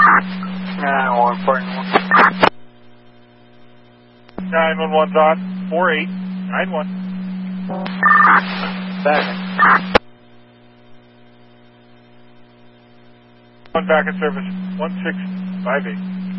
911's on. 4891. Back. Back in service. 1658.